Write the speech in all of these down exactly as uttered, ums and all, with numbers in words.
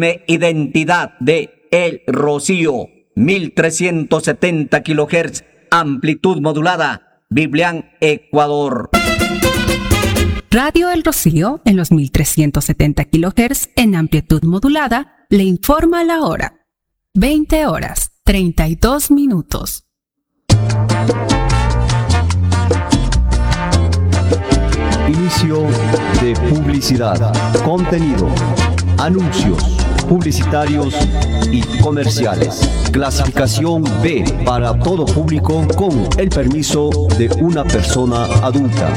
Identidad de El Rocío, mil trescientos setenta kilohertz, amplitud modulada, Biblián, Ecuador. Radio El Rocío, en los mil trescientos setenta kilohertz, en amplitud modulada, le informa la hora. veinte horas, treinta y dos minutos. Inicio de publicidad, contenido, anuncios publicitarios y comerciales. Clasificación B para todo público con el permiso de una persona adulta.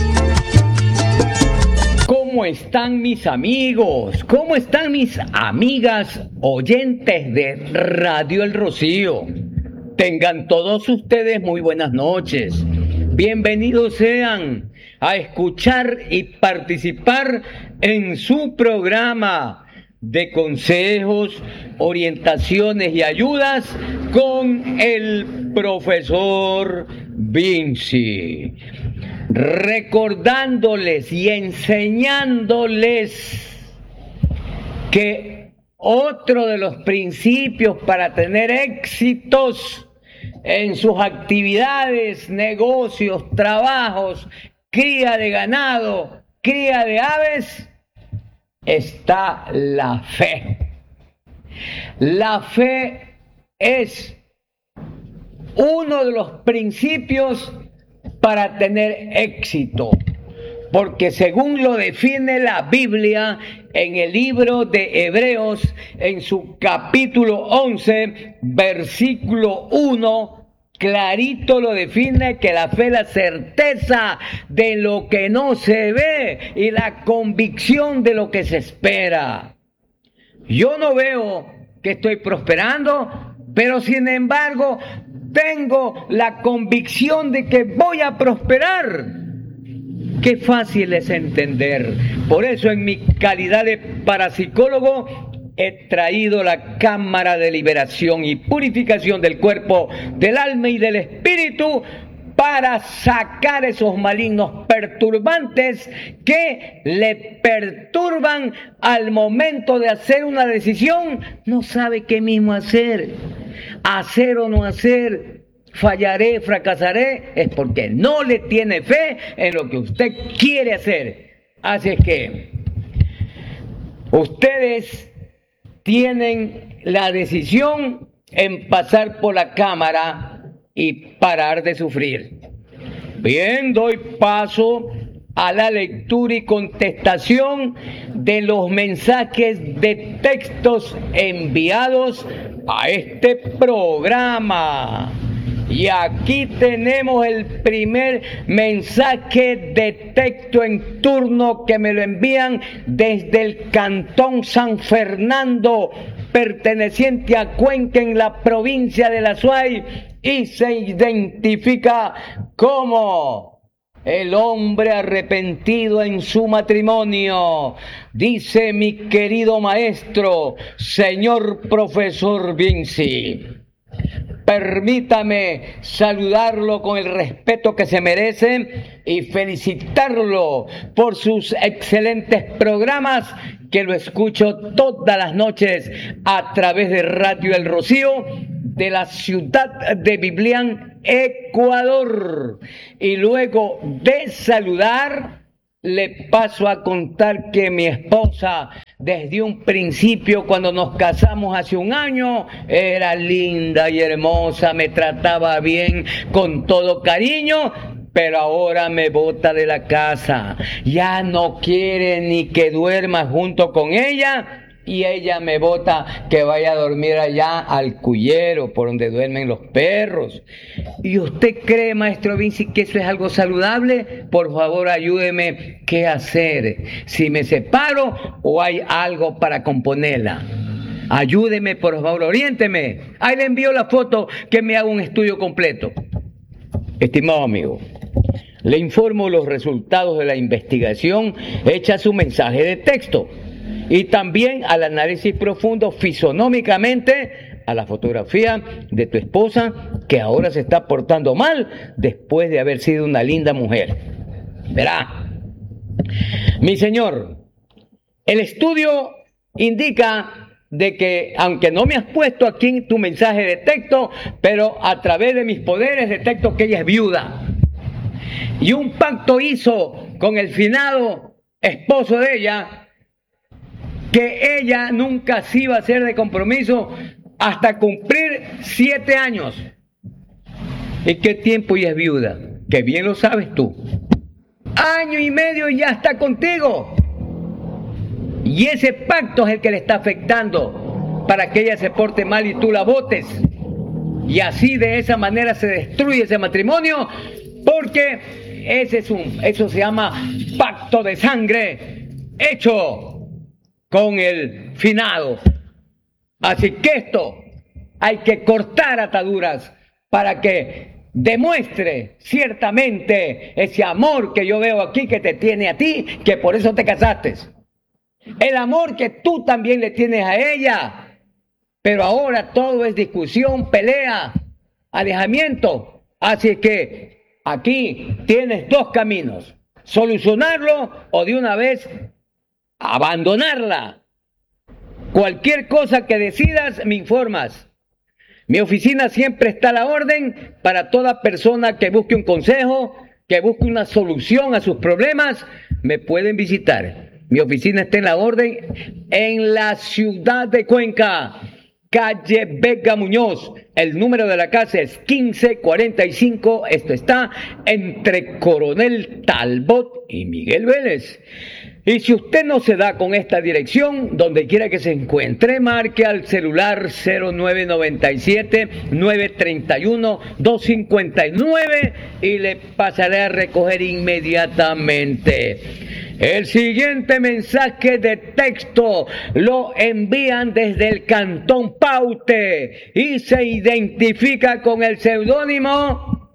¿Cómo están mis amigos? ¿Cómo están mis amigas oyentes de Radio El Rocío? Tengan todos ustedes muy buenas noches. Bienvenidos sean a escuchar y participar en su programa de consejos, orientaciones y ayudas con el profesor Vinci. Recordándoles y enseñándoles que otro de los principios para tener éxitos en sus actividades, negocios, trabajos, cría de ganado, cría de aves, está la fe. La fe es uno de los principios para tener éxito, porque según lo define la Biblia en el libro de Hebreos, en su capítulo once, versículo uno, clarito lo define, que la fe es la certeza de lo que no se ve y la convicción de lo que se espera. Yo no veo que estoy prosperando, pero sin embargo tengo la convicción de que voy a prosperar. Qué fácil es entender. Por eso, en mi calidad de parapsicólogo, he traído la cámara de liberación y purificación del cuerpo, del alma y del espíritu para sacar esos malignos perturbantes que le perturban al momento de hacer una decisión. No sabe qué mismo hacer. Hacer o no hacer, fallaré, fracasaré, es porque no le tiene fe en lo que usted quiere hacer. Así es que ustedes tienen la decisión en pasar por la cámara y parar de sufrir. Bien, doy paso a la lectura y contestación de los mensajes de textos enviados a este programa. Y aquí tenemos el primer mensaje de texto en turno que me lo envían desde el Cantón San Fernando, perteneciente a Cuenca, en la provincia de La Suay, y se identifica como el hombre arrepentido en su matrimonio. Dice mi querido maestro, señor profesor Vinci, permítame saludarlo con el respeto que se merece y felicitarlo por sus excelentes programas, que lo escucho todas las noches a través de Radio El Rocío, de la ciudad de Biblián, Ecuador. Y luego de saludar, le paso a contar que mi esposa, desde un principio, cuando nos casamos hace un año, era linda y hermosa, me trataba bien, con todo cariño, pero ahora me bota de la casa. Ya no quiere ni que duerma junto con ella, y ella me bota que vaya a dormir allá al cuyero, por donde duermen los perros. ¿Y usted cree, maestro Vinci, que eso es algo saludable? Por favor, ayúdeme. ¿Qué hacer? ¿Si me separo o hay algo para componerla? Ayúdeme, por favor, oriénteme. Ahí le envío la foto, que me haga un estudio completo. Estimado amigo, le informo los resultados de la investigación hecha a su mensaje de texto, y también al análisis profundo fisonómicamente a la fotografía de tu esposa, que ahora se está portando mal después de haber sido una linda mujer. Verá, mi señor, el estudio indica de que, aunque no me has puesto aquí en tu mensaje de texto, pero a través de mis poderes detecto que ella es viuda. Y un pacto hizo con el finado esposo de ella, que ella nunca se iba a hacer de compromiso hasta cumplir siete años. ¿Y qué tiempo ella es viuda? Que bien lo sabes tú. Año y medio y ya está contigo. Y ese pacto es el que le está afectando para que ella se porte mal y tú la votes. Y así de esa manera se destruye ese matrimonio, porque ese es un, eso se llama pacto de sangre hecho con el finado. Así que esto hay que cortar ataduras para que demuestre ciertamente ese amor que yo veo aquí que te tiene a ti, que por eso te casaste. El amor que tú también le tienes a ella. Pero ahora todo es discusión, pelea, alejamiento. Así que aquí tienes dos caminos: solucionarlo o de una vez abandonarla. Cualquier cosa que decidas, me informas. Mi oficina siempre está a la orden para toda persona que busque un consejo, que busque una solución a sus problemas. Me pueden visitar. Mi oficina está en la orden en la ciudad de Cuenca, calle Vega Muñoz. El número de la casa es quince cuarenta y cinco. Esto está entre Coronel Talbot y Miguel Vélez. Y si usted no se da con esta dirección, donde quiera que se encuentre, marque al celular cero nueve nueve siete, nueve tres uno, dos cinco nueve y le pasaré a recoger inmediatamente. El siguiente mensaje de texto lo envían desde el Cantón Paute y se identifica con el seudónimo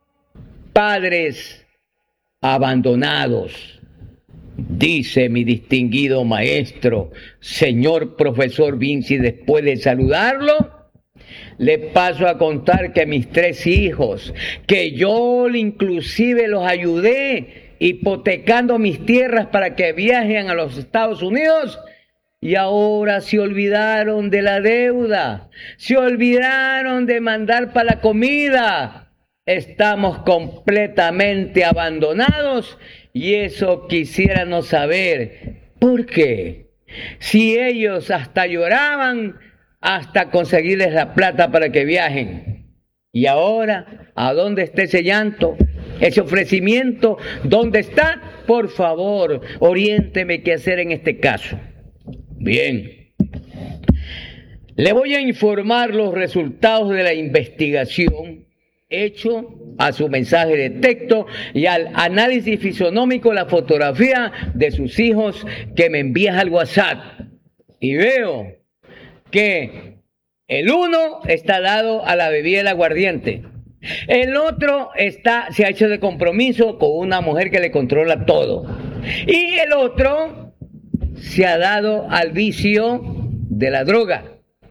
Padres Abandonados. Dice mi distinguido maestro, señor profesor Vinci, después de saludarlo, le paso a contar que mis tres hijos, que yo inclusive los ayudé hipotecando mis tierras para que viajen a los Estados Unidos, y ahora se olvidaron de la deuda, se olvidaron de mandar para la comida. Estamos completamente abandonados y eso quisiéramos saber. ¿Por qué? Si ellos hasta lloraban hasta conseguirles la plata para que viajen. Y ahora, ¿a dónde está ese llanto? Ese ofrecimiento, ¿dónde está? Por favor, oriénteme qué hacer en este caso. Bien. Le voy a informar los resultados de la investigación hecho a su mensaje de texto y al análisis fisionómico, la fotografía de sus hijos que me envías al WhatsApp. Y veo que el uno está dado a la bebida del aguardiente. El otro está, se ha hecho de compromiso con una mujer que le controla todo. Y el otro se ha dado al vicio de la droga.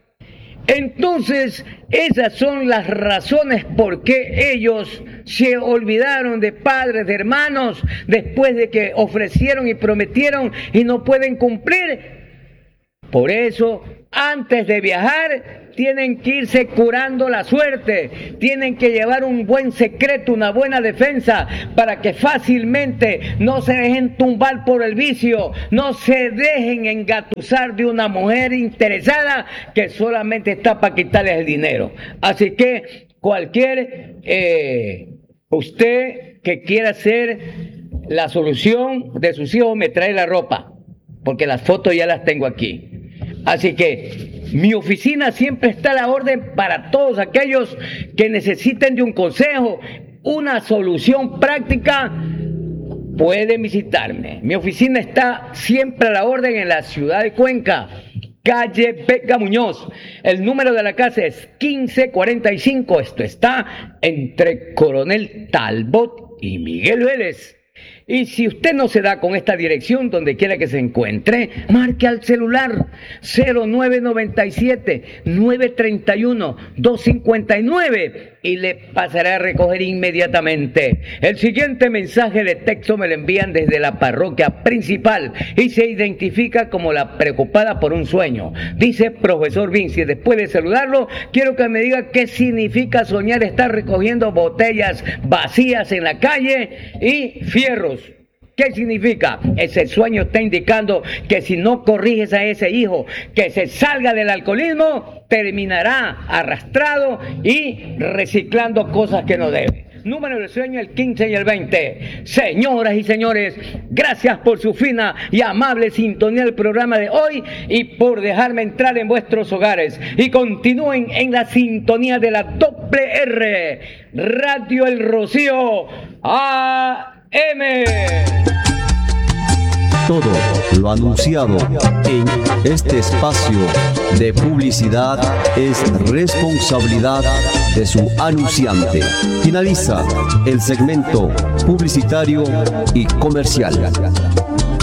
Entonces, esas son las razones por qué ellos se olvidaron de padres, de hermanos, después de que ofrecieron y prometieron y no pueden cumplir. Por eso, antes de viajar, tienen que irse curando la suerte, tienen que llevar un buen secreto, una buena defensa, para que fácilmente no se dejen tumbar por el vicio, no se dejen engatusar de una mujer interesada que solamente está para quitarles el dinero. Así que cualquier, eh, usted que quiera hacer la solución de sus hijos, me trae la ropa, porque las fotos ya las tengo aquí. Así que mi oficina siempre está a la orden para todos aquellos que necesiten de un consejo, una solución práctica. Pueden visitarme. Mi oficina está siempre a la orden en la ciudad de Cuenca, calle Vega Muñoz. El número de la casa es quince cuarenta y cinco. Esto está entre Coronel Talbot y Miguel Vélez. Y si usted no se da con esta dirección, donde quiera que se encuentre, marque al celular cero nueve nueve siete, nueve tres uno, dos cinco nueve y le pasará a recoger inmediatamente. El siguiente mensaje de texto me lo envían desde la parroquia principal y se identifica como la preocupada por un sueño. Dice: profesor Vinci, después de saludarlo, quiero que me diga qué significa soñar estar recogiendo botellas vacías en la calle y fierros. ¿Qué significa? Ese sueño está indicando que si no corriges a ese hijo que se salga del alcoholismo, terminará arrastrado y reciclando cosas que no debe. Número de sueño el quince y el veinte. Señoras y señores, gracias por su fina y amable sintonía del programa de hoy y por dejarme entrar en vuestros hogares. Y continúen en la sintonía de la doble R, Radio El Rocío A M. Todo lo anunciado en este espacio de publicidad es responsabilidad de su anunciante. Finaliza el segmento publicitario y comercial.